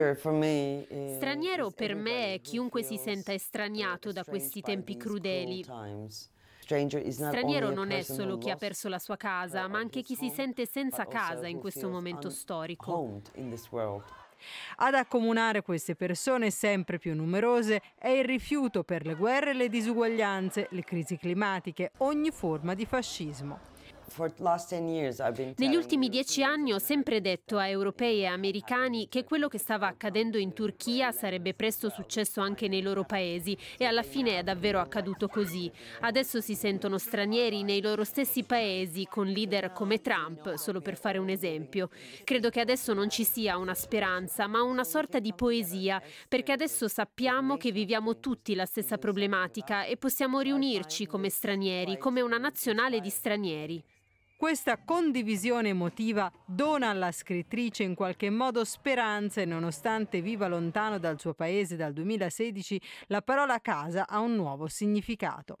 Straniero per me è chiunque si senta estraniato da questi tempi crudeli. Straniero non è solo chi ha perso la sua casa, ma anche chi si sente senza casa in questo momento storico. Ad accomunare queste persone sempre più numerose è il rifiuto per le guerre e le disuguaglianze, le crisi climatiche, ogni forma di fascismo. Negli ultimi 10 anni ho sempre detto a europei e americani che quello che stava accadendo in Turchia sarebbe presto successo anche nei loro paesi e alla fine è davvero accaduto così. Adesso si sentono stranieri nei loro stessi paesi con leader come Trump, solo per fare un esempio. Credo che adesso non ci sia una speranza, ma una sorta di poesia, perché adesso sappiamo che viviamo tutti la stessa problematica e possiamo riunirci come stranieri, come una nazionale di stranieri. Questa condivisione emotiva dona alla scrittrice in qualche modo speranza e nonostante viva lontano dal suo paese dal 2016, la parola casa ha un nuovo significato.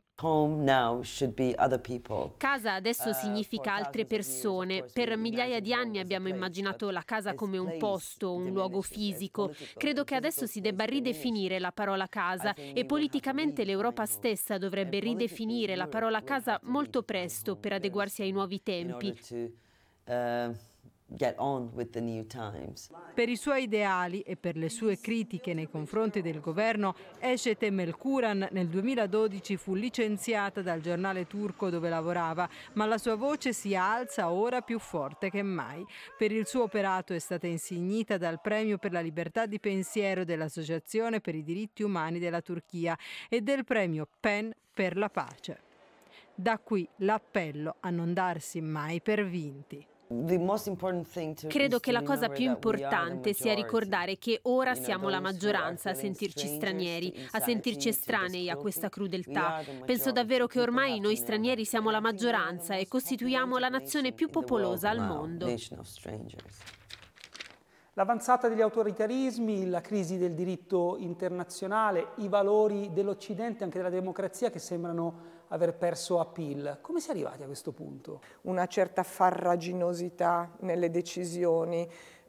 Casa adesso significa altre persone. Per migliaia di anni abbiamo immaginato la casa come un posto, un luogo fisico. Credo che adesso si debba ridefinire la parola casa e politicamente l'Europa stessa dovrebbe ridefinire la parola casa molto presto per adeguarsi ai nuovi tempi. Per i suoi ideali e per le sue critiche nei confronti del governo, Ece Temelkuran nel 2012 fu licenziata dal giornale turco dove lavorava, ma la sua voce si alza ora più forte che mai. Per il suo operato è stata insignita dal Premio per la libertà di pensiero dell'Associazione per i diritti umani della Turchia e del Premio PEN per la pace. Da qui l'appello a non darsi mai per vinti. Credo che la cosa più importante sia ricordare che ora siamo la maggioranza a sentirci stranieri, a sentirci estranei a questa crudeltà. Penso davvero che ormai noi stranieri siamo la maggioranza e costituiamo la nazione più popolosa al mondo. L'avanzata degli autoritarismi, la crisi del diritto internazionale, i valori dell'Occidente, anche della democrazia, che sembrano aver perso appeal. Come si è arrivati a questo punto? Una certa farraginosità nelle decisioni,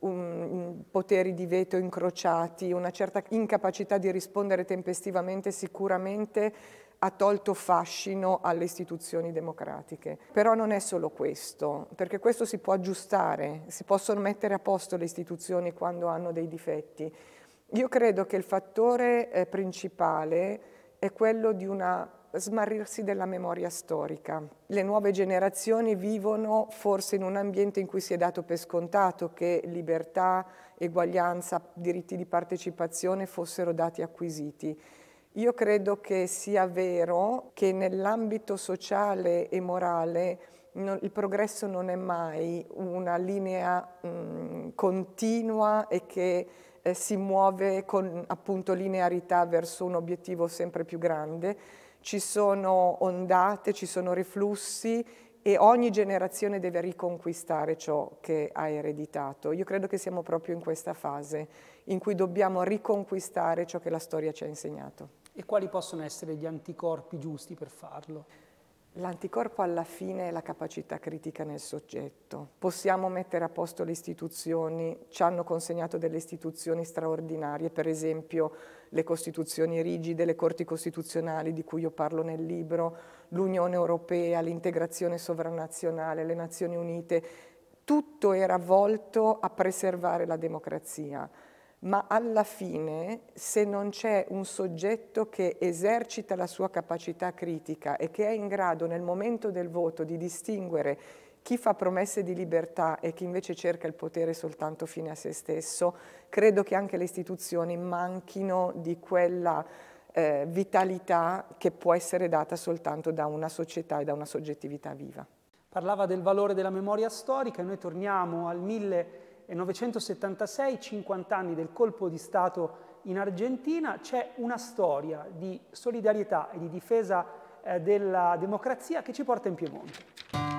poteri di veto incrociati, una certa incapacità di rispondere tempestivamente sicuramente ha tolto fascino alle istituzioni democratiche. Però non è solo questo, perché questo si può aggiustare, si possono mettere a posto le istituzioni quando hanno dei difetti. Io credo che il fattore principale è quello di una smarrirsi della memoria storica. Le nuove generazioni vivono forse in un ambiente in cui si è dato per scontato che libertà, eguaglianza, diritti di partecipazione fossero dati acquisiti. Io credo che sia vero che nell'ambito sociale e morale il progresso non è mai una linea continua e che si muove con appunto linearità verso un obiettivo sempre più grande. Ci sono ondate, ci sono riflussi e ogni generazione deve riconquistare ciò che ha ereditato. Io credo che siamo proprio in questa fase in cui dobbiamo riconquistare ciò che la storia ci ha insegnato. E quali possono essere gli anticorpi giusti per farlo? L'anticorpo alla fine è la capacità critica nel soggetto. Possiamo mettere a posto le istituzioni, ci hanno consegnato delle istituzioni straordinarie, per esempio le costituzioni rigide, le corti costituzionali di cui io parlo nel libro, l'Unione Europea, l'integrazione sovranazionale, le Nazioni Unite. Tutto era volto a preservare la democrazia. Ma alla fine, se non c'è un soggetto che esercita la sua capacità critica e che è in grado nel momento del voto di distinguere chi fa promesse di libertà e chi invece cerca il potere soltanto fine a se stesso, credo che anche le istituzioni manchino di quella vitalità che può essere data soltanto da una società e da una soggettività viva. Parlava del valore della memoria storica e noi torniamo al 1976, 50 anni del colpo di Stato in Argentina. C'è una storia di solidarietà e di difesa della democrazia che ci porta in Piemonte.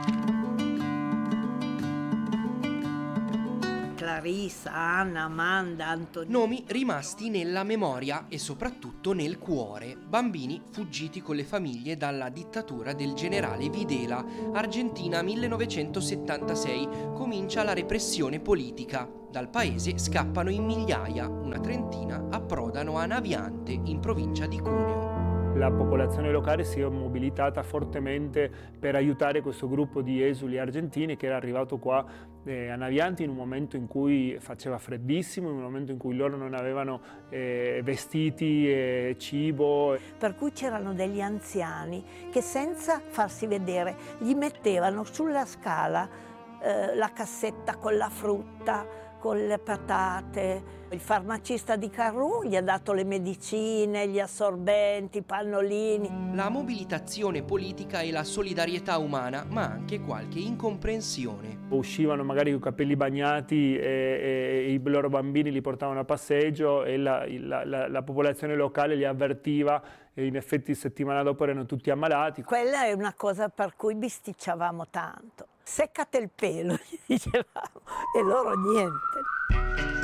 Clarissa, Anna, Amanda, Antonio. Nomi rimasti nella memoria e soprattutto nel cuore. Bambini fuggiti con le famiglie dalla dittatura del generale Videla. Argentina 1976. Comincia la repressione politica. Dal paese scappano in migliaia, una trentina approdano a Naviante, in provincia di Cuneo. La popolazione locale si è mobilitata fortemente per aiutare questo gruppo di esuli argentini che era arrivato qua a Naviante in un momento in cui faceva freddissimo, in un momento in cui loro non avevano vestiti e cibo. Per cui c'erano degli anziani che senza farsi vedere gli mettevano sulla scala la cassetta con la frutta, con le patate. Il farmacista di Carrù gli ha dato le medicine, gli assorbenti, i pannolini. La mobilitazione politica e la solidarietà umana, ma anche qualche incomprensione. Uscivano magari con i capelli bagnati e i loro bambini li portavano a passeggio e la popolazione locale li avvertiva e in effetti settimana dopo erano tutti ammalati. Quella è una cosa per cui bisticciavamo tanto. Seccate il pelo, gli dicevamo, e loro niente.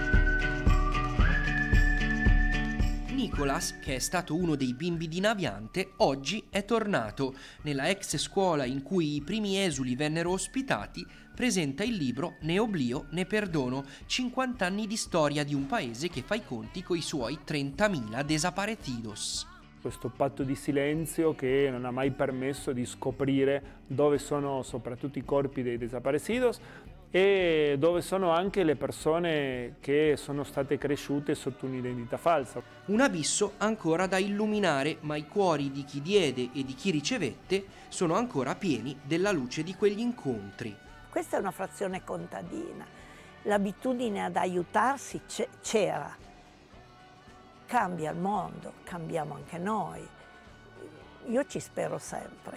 Nicolas, che è stato uno dei bimbi di Naviante, oggi è tornato. Nella ex scuola in cui i primi esuli vennero ospitati, presenta il libro Ne oblio, ne perdono, 50 anni di storia di un paese che fa i conti coi suoi 30.000 desaparecidos. Questo patto di silenzio che non ha mai permesso di scoprire dove sono soprattutto i corpi dei desaparecidos e dove sono anche le persone che sono state cresciute sotto un'identità falsa. Un abisso ancora da illuminare, ma i cuori di chi diede e di chi ricevette sono ancora pieni della luce di quegli incontri. Questa è una frazione contadina. L'abitudine ad aiutarsi c'era. Cambia il mondo, cambiamo anche noi. Io ci spero sempre.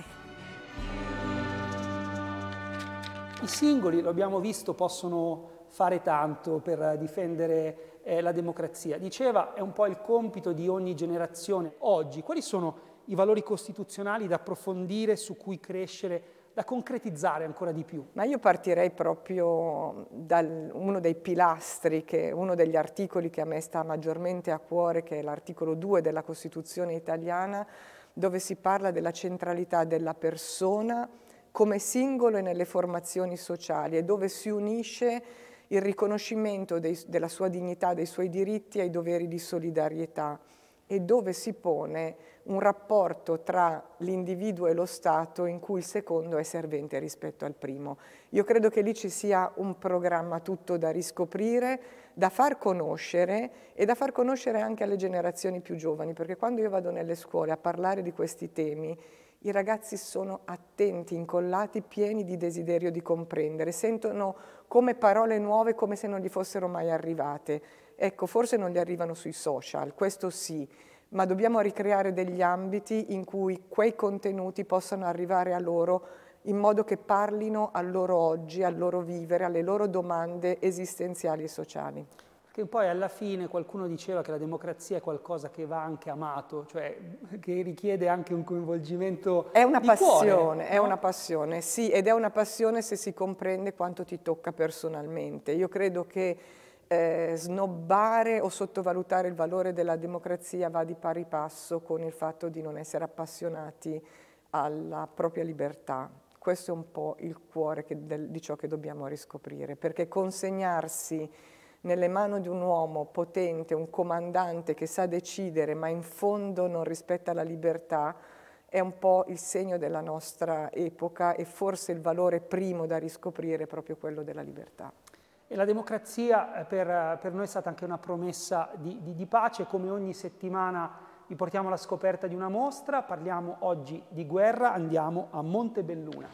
I singoli, lo abbiamo visto, possono fare tanto per difendere la democrazia. Diceva, è un po' il compito di ogni generazione. Oggi, quali sono i valori costituzionali da approfondire, su cui crescere, da concretizzare ancora di più? Ma io partirei proprio da uno dei pilastri, uno degli articoli che a me sta maggiormente a cuore, che è l'articolo 2 della Costituzione italiana, dove si parla della centralità della persona come singolo e nelle formazioni sociali, e dove si unisce il riconoscimento della sua dignità, dei suoi diritti ai doveri di solidarietà, e dove si pone un rapporto tra l'individuo e lo Stato in cui il secondo è servente rispetto al primo. Io credo che lì ci sia un programma tutto da riscoprire, da far conoscere e da far conoscere anche alle generazioni più giovani, perché quando io vado nelle scuole a parlare di questi temi, i ragazzi sono attenti, incollati, pieni di desiderio di comprendere, sentono come parole nuove come se non gli fossero mai arrivate. Ecco, forse non gli arrivano sui social, questo sì, ma dobbiamo ricreare degli ambiti in cui quei contenuti possano arrivare a loro in modo che parlino al loro oggi, al loro vivere, alle loro domande esistenziali e sociali. Perché poi alla fine qualcuno diceva che la democrazia è qualcosa che va anche amato, cioè che richiede anche un coinvolgimento è una di passione, cuore, è no? una passione, sì, ed è una passione se si comprende quanto ti tocca personalmente. Io credo che snobbare o sottovalutare il valore della democrazia va di pari passo con il fatto di non essere appassionati alla propria libertà. Questo è un po' il cuore di ciò che dobbiamo riscoprire, perché consegnarsi nelle mani di un uomo potente, un comandante che sa decidere ma in fondo non rispetta la libertà, è un po' il segno della nostra epoca, e forse il valore primo da riscoprire è proprio quello della libertà. E la democrazia per noi è stata anche una promessa di pace. Come ogni settimana vi portiamo alla scoperta di una mostra, parliamo oggi di guerra, andiamo a Montebelluna.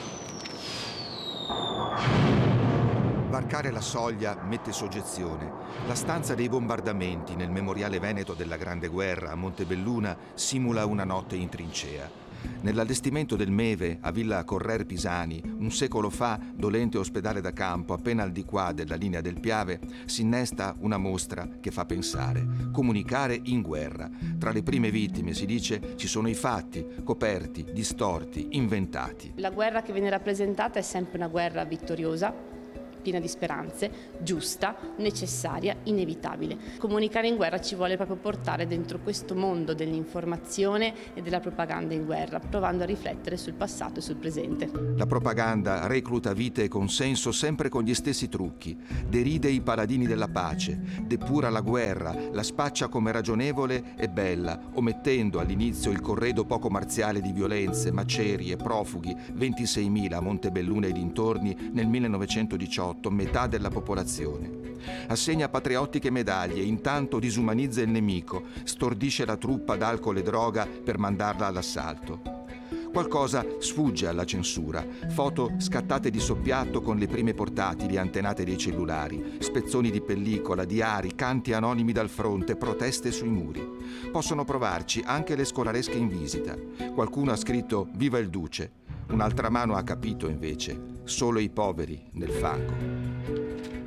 Varcare la soglia mette soggezione. La stanza dei bombardamenti nel memoriale veneto della Grande Guerra a Montebelluna simula una notte in trincea. Nell'allestimento del Meve a Villa Correr Pisani, un secolo fa, dolente ospedale da campo appena al di qua della linea del Piave, si innesta una mostra che fa pensare. Comunicare in guerra. Tra le prime vittime, si dice, ci sono i fatti, coperti, distorti, inventati. La guerra che viene rappresentata è sempre una guerra vittoriosa, piena di speranze, giusta, necessaria, inevitabile. Comunicare in guerra ci vuole proprio portare dentro questo mondo dell'informazione e della propaganda in guerra, provando a riflettere sul passato e sul presente. La propaganda recluta vite e consenso sempre con gli stessi trucchi, deride i paladini della pace, depura la guerra, la spaccia come ragionevole e bella, omettendo all'inizio il corredo poco marziale di violenze, macerie, profughi, 26.000 a Montebelluna e dintorni nel 1918, metà della popolazione. Assegna patriottiche medaglie, intanto disumanizza il nemico, stordisce la truppa d'alcol e droga per mandarla all'assalto. Qualcosa sfugge alla censura, foto scattate di soppiatto con le prime portatili antenate dei cellulari, spezzoni di pellicola, diari, canti anonimi dal fronte, proteste sui muri. Possono provarci anche le scolaresche in visita. Qualcuno ha scritto «Viva il Duce», un'altra mano ha capito invece «Solo i poveri nel fango».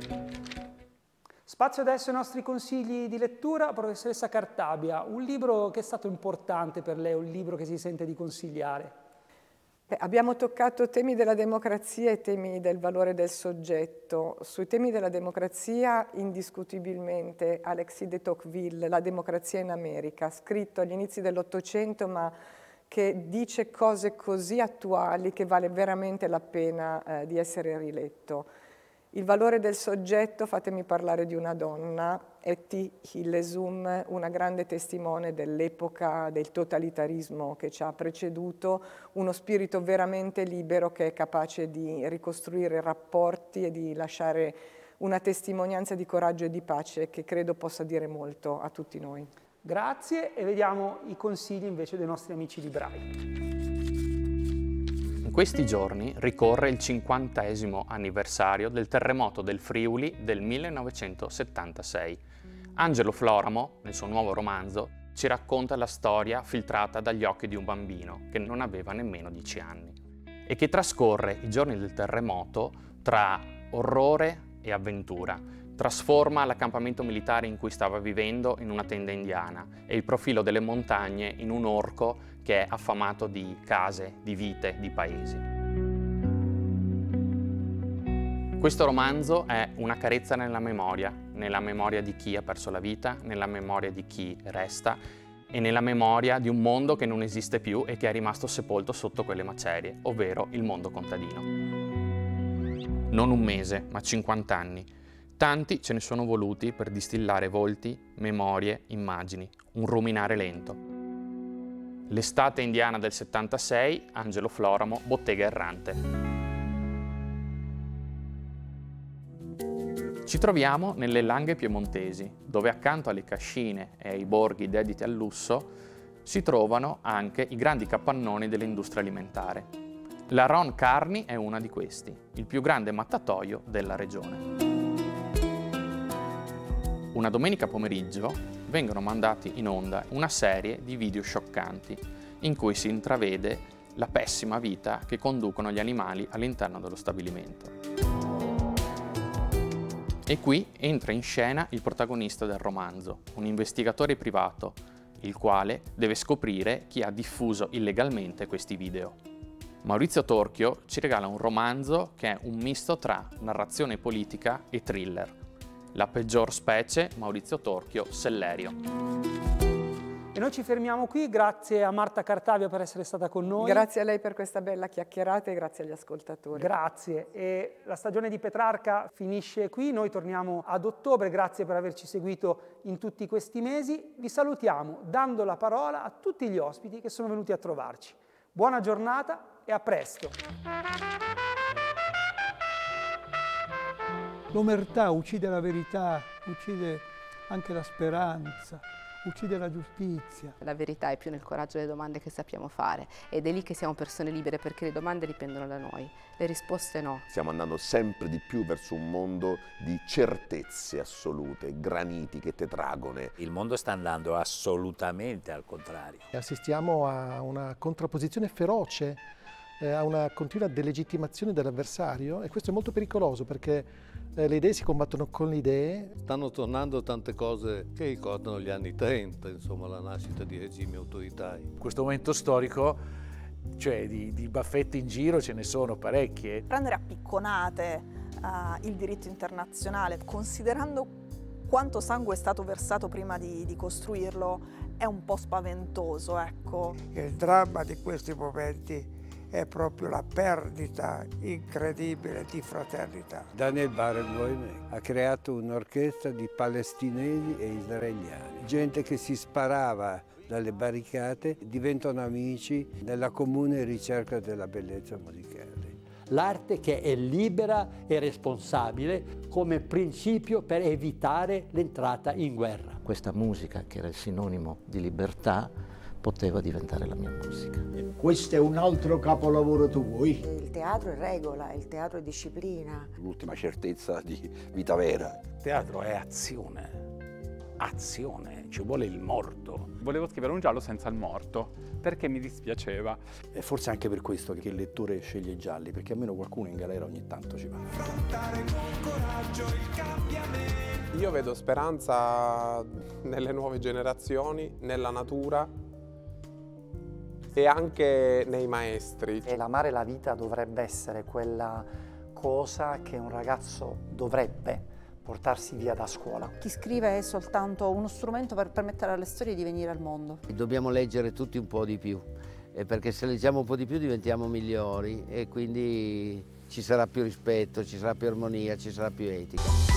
Spazio adesso ai nostri consigli di lettura. Professoressa Cartabia, un libro che è stato importante per lei, un libro che si sente di consigliare? Abbiamo toccato temi della democrazia e temi del valore del soggetto. Sui temi della democrazia, indiscutibilmente, Alexis de Tocqueville, La democrazia in America, scritto agli inizi dell'Ottocento, ma che dice cose così attuali che vale veramente la pena di essere riletto. Il valore del soggetto, fatemi parlare di una donna, Etty Hillesum, una grande testimone dell'epoca del totalitarismo che ci ha preceduto, uno spirito veramente libero che è capace di ricostruire rapporti e di lasciare una testimonianza di coraggio e di pace che credo possa dire molto a tutti noi. Grazie, e vediamo i consigli invece dei nostri amici librai. In questi giorni ricorre il 50° anniversario del terremoto del Friuli del 1976. Angelo Floramo, nel suo nuovo romanzo, ci racconta la storia filtrata dagli occhi di un bambino che non aveva nemmeno 10 anni e che trascorre i giorni del terremoto tra orrore e avventura. Trasforma l'accampamento militare in cui stava vivendo in una tenda indiana e il profilo delle montagne in un orco che è affamato di case, di vite, di paesi. Questo romanzo è una carezza nella memoria di chi ha perso la vita, nella memoria di chi resta e nella memoria di un mondo che non esiste più e che è rimasto sepolto sotto quelle macerie, ovvero il mondo contadino. Non un mese, ma 50 anni. Tanti ce ne sono voluti per distillare volti, memorie, immagini, un ruminare lento. L'estate indiana del 76, Angelo Floramo, Bottega errante. Ci troviamo nelle Langhe piemontesi, dove accanto alle cascine e ai borghi dediti al lusso si trovano anche i grandi capannoni dell'industria alimentare. La Ron Carni è una di questi, il più grande mattatoio della regione. Una domenica pomeriggio vengono mandati in onda una serie di video scioccanti in cui si intravede la pessima vita che conducono gli animali all'interno dello stabilimento. E qui entra in scena il protagonista del romanzo, un investigatore privato, il quale deve scoprire chi ha diffuso illegalmente questi video. Maurizio Torchio ci regala un romanzo che è un misto tra narrazione politica e thriller. La peggior specie, Maurizio Torchio, Sellerio. E noi ci fermiamo qui, grazie a Marta Cartabia per essere stata con noi. Grazie a lei per questa bella chiacchierata e grazie agli ascoltatori. Grazie, e la stagione di Petrarca finisce qui, noi torniamo ad ottobre, grazie per averci seguito in tutti questi mesi. Vi salutiamo dando la parola a tutti gli ospiti che sono venuti a trovarci. Buona giornata e a presto. L'omertà uccide la verità, uccide anche la speranza, uccide la giustizia. La verità è più nel coraggio delle domande che sappiamo fare ed è lì che siamo persone libere, perché le domande dipendono da noi, le risposte no. Stiamo andando sempre di più verso un mondo di certezze assolute, granitiche, tetragone. Il mondo sta andando assolutamente al contrario. Assistiamo a una contrapposizione feroce, a una continua delegittimazione dell'avversario, e questo è molto pericoloso perché le idee si combattono con le idee. Stanno tornando tante cose che ricordano gli anni 30, insomma la nascita di regimi autoritari. In questo momento storico, cioè di baffette in giro ce ne sono parecchie. Prendere a picconate il diritto internazionale. Considerando quanto sangue è stato versato prima di costruirlo, è un po' spaventoso, ecco. Il dramma di questi momenti è proprio la perdita incredibile di fraternità. Daniel Barenboim ha creato un'orchestra di palestinesi e israeliani, gente che si sparava dalle barricate, diventano amici nella comune ricerca della bellezza musicale. L'arte che è libera e responsabile come principio per evitare l'entrata in guerra. Questa musica, che era il sinonimo di libertà, poteva diventare la mia musica. Questo è un altro capolavoro tuo. Il teatro è regola, il teatro è disciplina. L'ultima certezza di vita vera. Il teatro è azione, ci vuole il morto. Volevo scrivere un giallo senza il morto, perché mi dispiaceva. E forse anche per questo che il lettore sceglie i gialli, perché almeno qualcuno in galera ogni tanto ci va. Io vedo speranza nelle nuove generazioni, nella natura e anche nei maestri. E l'amare la vita dovrebbe essere quella cosa che un ragazzo dovrebbe portarsi via da scuola. Chi scrive è soltanto uno strumento per permettere alle storie di venire al mondo. Dobbiamo leggere tutti un po' di più, perché se leggiamo un po' di più diventiamo migliori e quindi ci sarà più rispetto, ci sarà più armonia, ci sarà più etica.